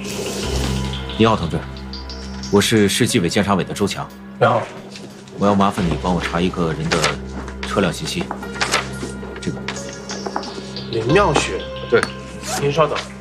你好，同志，我是市纪委监察委的周强。 你好， 我要麻烦你帮我查一个人的车辆信息。这个林妙雪。 对， 您稍等。